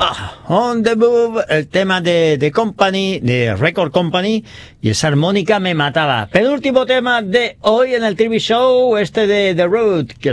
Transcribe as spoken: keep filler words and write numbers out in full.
Ah, On the Move, el tema de, de Company, de Record Company, y esa armónica me mataba. Penúltimo tema de hoy en el T V Show, este de The Root, que